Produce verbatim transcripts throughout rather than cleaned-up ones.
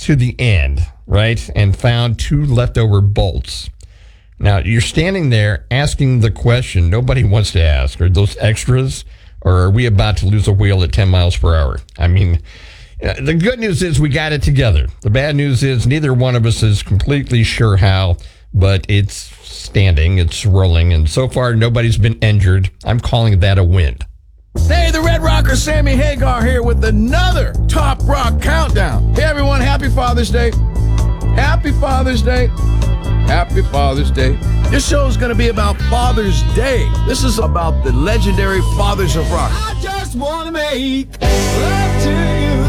to the end, right, and found two leftover bolts. Now, you're standing there asking the question nobody wants to ask. Are those extras, or are we about to lose a wheel at ten miles per hour? I mean, the good news is we got it together. The bad news is neither one of us is completely sure how, but it's standing, it's rolling, and so far nobody's been injured. I'm calling that a win. Hey, the Red Rocker Sammy Hagar here with another Top Rock Countdown. Hey, everyone, happy Father's Day. Happy Father's Day. Happy Father's Day. This show is going to be about Father's Day. This is about the legendary fathers of rock. I just want to make love to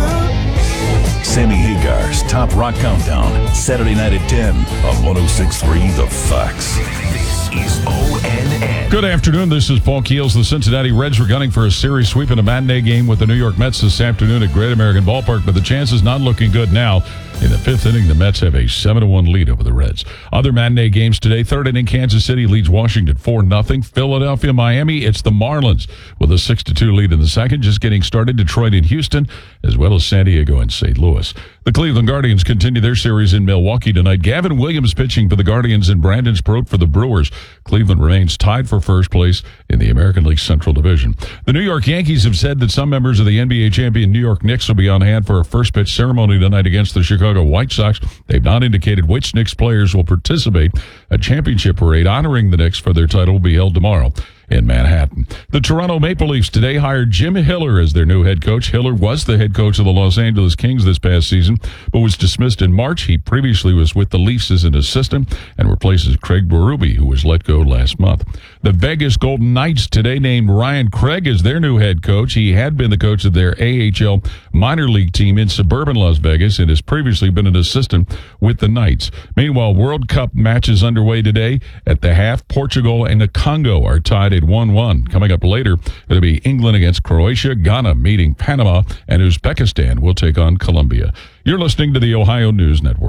you. Sammy Hagar's Top Rock Countdown, Saturday night at ten on one oh six point three The Fox. This is O N N. Good afternoon. This is Paul Keels. The Cincinnati Reds were gunning for a series sweep in a matinee game with the New York Mets this afternoon at Great American Ballpark, but the chances not looking good now. In the fifth inning, the Mets have a seven to one lead over the Reds. Other matinee games today, third inning, Kansas City leads Washington four nothing. Philadelphia, Miami, it's the Marlins with a six to two lead in the second. Just getting started, Detroit and Houston, as well as San Diego and Saint Louis. The Cleveland Guardians continue their series in Milwaukee tonight. Gavin Williams pitching for the Guardians and Brandon Sproat for the Brewers. Cleveland remains tied for first place in the American League Central Division. The New York Yankees have said that some members of the N B A champion New York Knicks will be on hand for a first pitch ceremony tonight against the Chicago White Sox. They've not indicated which Knicks players will participate. A championship parade honoring the Knicks for their title will be held tomorrow in Manhattan. The Toronto Maple Leafs today hired Jim Hiller as their new head coach. Hiller was the head coach of the Los Angeles Kings this past season, but was dismissed in March. He previously was with the Leafs as an assistant and replaces Craig Berube, who was let go last month. The Vegas Golden Knights today named Ryan Craig as their new head coach. He had been the coach of their A H L minor league team in suburban Las Vegas and has previously been an assistant with the Knights. Meanwhile, World Cup matches underway today. At the half, Portugal and the Congo are tied at one one. Coming up later, it'll be England against Croatia, Ghana meeting Panama, and Uzbekistan will take on Colombia. You're listening to the Ohio News Network.